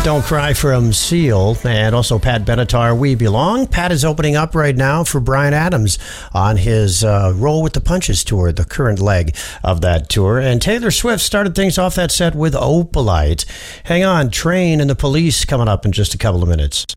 Don't Cry from Seal, and also Pat Benatar, We Belong. Pat is opening up right now for Bryan Adams on his Roll with the Punches tour, the current leg of that tour. And Taylor Swift started things off that set with Opalite. Hang on, Train and the Police coming up in just a couple of minutes.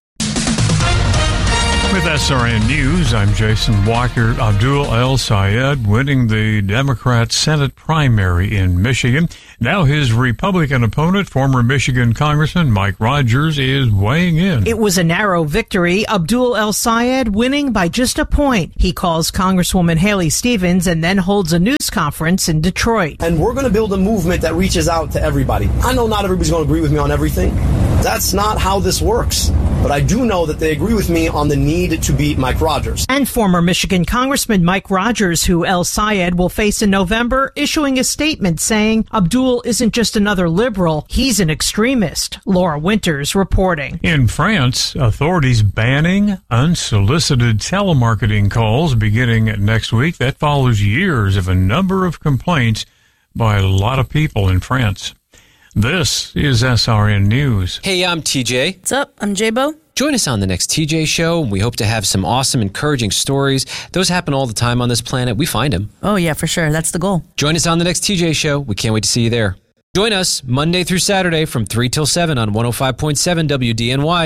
With SRN News, I'm Jason Walker. Abdul El-Sayed winning the Democrat Senate primary in Michigan. Now his Republican opponent, former Michigan Congressman Mike Rogers, is weighing in. It was a narrow victory. Abdul El-Sayed winning by just a point. He calls Congresswoman Haley Stevens and then holds a news conference in Detroit. And we're going to build a movement that reaches out to everybody. I know not everybody's going to agree with me on everything. That's not how this works. But I do know that they agree with me on the need to beat Mike Rogers. And former Michigan Congressman Mike Rogers, who El-Sayed will face in November, issuing a statement saying Abdul isn't just another liberal, he's an extremist. Laura Winters reporting. In France, authorities banning unsolicited telemarketing calls beginning next week. That follows years of a number of complaints by a lot of people in France. This is SRN News. Hey, I'm TJ. What's up? I'm J-Bo. Join us on the next TJ Show. We hope to have some awesome, encouraging stories. Those happen all the time on this planet. We find them. Oh, yeah, for sure. That's the goal. Join us on the next TJ Show. We can't wait to see you there. Join us Monday through Saturday from 3 till 7 on 105.7 WDNY.